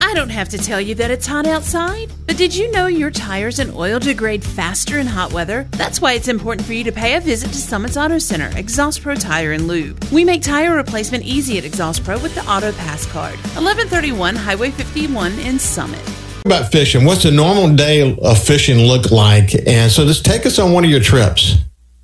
I don't have to tell you that it's hot outside, but did you know your tires and oil degrade faster in hot weather? That's why it's important for you to pay a visit to Summit's Auto Center, Exhaust Pro Tire and Lube. We make tire replacement easy at Exhaust Pro with the Auto Pass card. 1131 Highway 51 in Summit. About fishing, what's a normal day of fishing look like? And so just take us on one of your trips.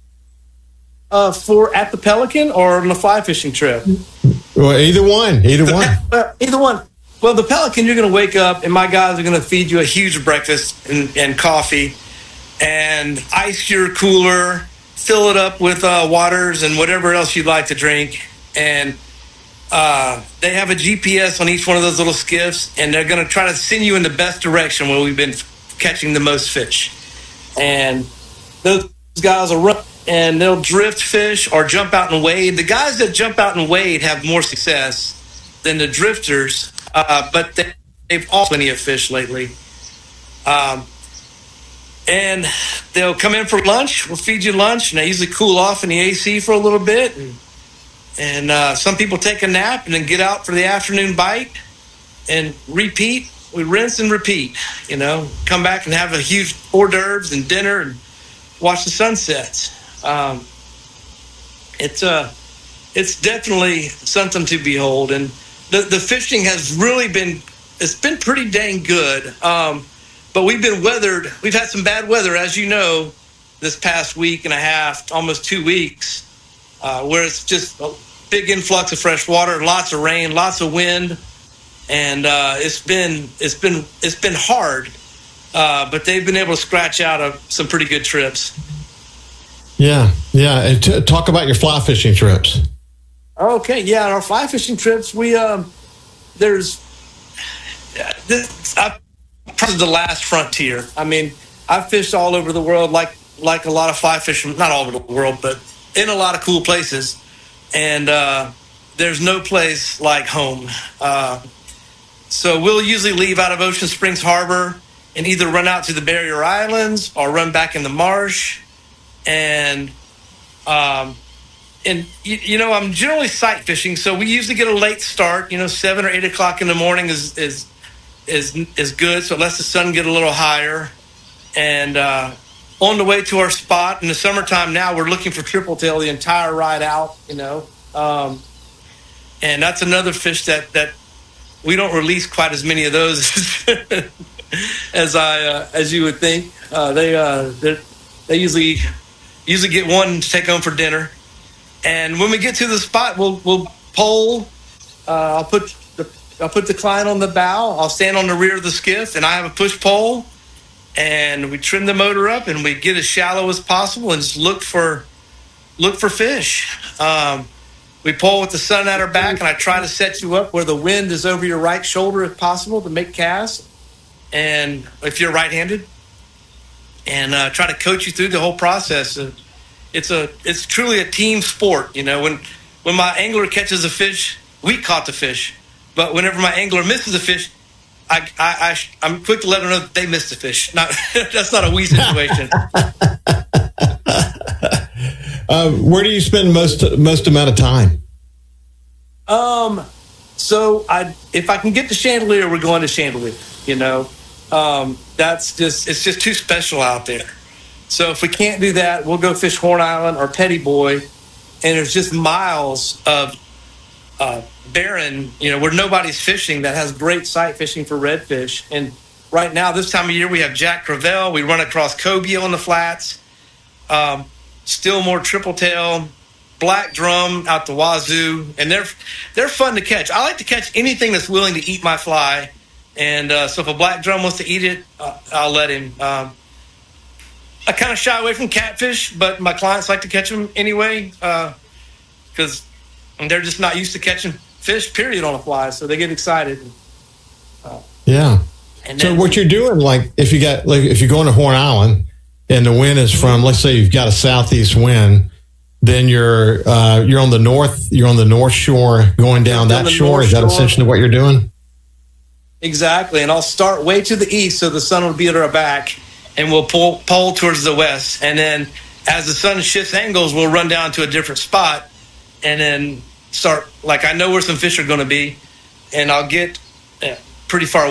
For at the Pelican or on the fly fishing trip? Well, either one. Either one. Well, the Pelican, you're going to wake up, and my guys are going to feed you a huge breakfast and coffee, and ice your cooler, fill it up with waters and whatever else you'd like to drink. And they have a GPS on each one of those little skiffs, and they're going to try to send you in the best direction where we've been catching the most fish. And those guys will run, and they'll drift fish or jump out and wade. The guys that jump out and wade have more success than the drifters. But they've all plenty of fish lately. And they'll come in for lunch. We'll feed you lunch, and they usually cool off in the AC for a little bit. And some people take a nap and then get out for the afternoon bite and repeat. We rinse and repeat, come back and have a huge hors d'oeuvres and dinner and watch the sunsets. It's definitely something to behold. And the fishing has really been pretty dang good. But we've had some bad weather, as you know, this past week and a half, almost 2 weeks, where it's just a big influx of fresh water, lots of rain, lots of wind. And it's been hard, but they've been able to scratch out some pretty good trips. Yeah. And talk about your fly fishing trips. Okay, yeah, our fly fishing trips, probably the last frontier. I mean, I've fished all over the world, like a lot of fly fishermen, not all over the world, but in a lot of cool places. And there's no place like home. So we'll usually leave out of Ocean Springs Harbor and either run out to the Barrier Islands or run back in the marsh. And I'm generally sight fishing, so we usually get a late start. 7 or 8 o'clock in the morning is good, so it lets the sun get a little higher. And on the way to our spot in the summertime, now we're looking for triple tail the entire ride out. And that's another fish that we don't release quite as many of those as you would think. They usually get one to take home for dinner. And when we get to the spot, we'll pole. I'll put the client on the bow. I'll stand on the rear of the skiff, and I have a push pole. And we trim the motor up, and we get as shallow as possible, and just look for fish. We pole with the sun at our back, and I try to set you up where the wind is over your right shoulder if possible to make casts. And if you're right-handed, and try to coach you through the whole process. It's truly a team sport. When my angler catches a fish, we caught the fish. But whenever my angler misses a fish, I'm quick to let them know that they missed the fish. That's not a we situation. Where do you spend most amount of time? So if I can get to Chandelier, we're going to Chandelier. It's just too special out there. So if we can't do that, we'll go fish Horn Island or Petty Boy, and there's just miles of barren, where nobody's fishing that has great sight fishing for redfish. And right now, this time of year, we have Jack Crevalle. We run across cobia on the flats, still more triple tail, black drum out the wazoo, and they're fun to catch. I like to catch anything that's willing to eat my fly. And so if a black drum wants to eat it, I'll let him. I kind of shy away from catfish, but my clients like to catch them anyway because they're just not used to catching fish, period, on a fly, so they get excited. Yeah. So what you're doing, if you're going to Horn Island and the wind is from, let's say you've got a southeast wind, then you're on the north shore going down that shore. Is that essentially what you're doing? Exactly, and I'll start way to the east so the sun will be at our back, and we'll pole towards the west. And then as the sun shifts angles, we'll run down to a different spot and then start, I know where some fish are going to be, and I'll get pretty far